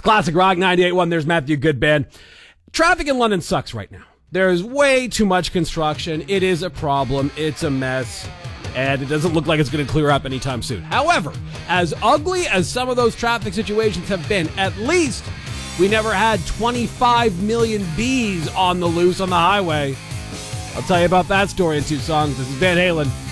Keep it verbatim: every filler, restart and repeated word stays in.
Classic Rock ninety-eight point one. There's Matthew Goodband. Traffic in London sucks right now. There's way too much construction. It is a problem. It's a mess. And it doesn't look like it's going to clear up anytime soon. However, as ugly as some of those traffic situations have been, at least we never had twenty-five million bees on the loose on the highway. I'll tell you about that story in two songs. This is Van Halen.